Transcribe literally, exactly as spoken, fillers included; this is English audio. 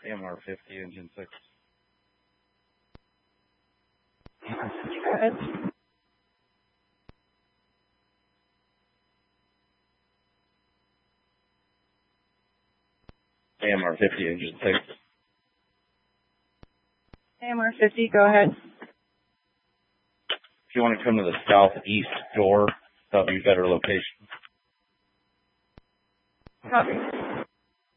M R fifty, engine six. Go ahead. M R fifty, engine six. M R fifty, go ahead. If you want to come to the southeast door, that'll be a better location. Copy.